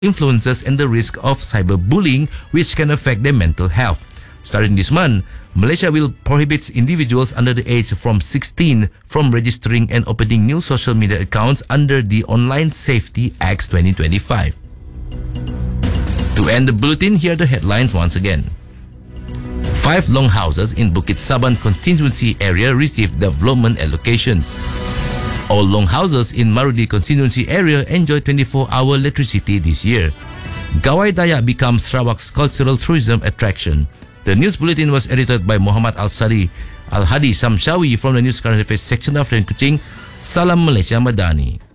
influences and the risk of cyberbullying, which can affect their mental health. Starting this month, Malaysia will prohibit individuals under the age from 16 from registering and opening new social media accounts under the Online Safety Act 2025. To end the bulletin, here are the headlines once again. 5 longhouses in Bukit Saban constituency area received development allocations. All longhouses in Marudi constituency area enjoy 24-hour electricity this year. Gawai Dayak becomes Sarawak's cultural tourism attraction. The news bulletin was edited by Muhammad Al-Sadi Al-Hadi Samshawi from the News Current Affairs section of Ren Kuching. Salam Malaysia Madani.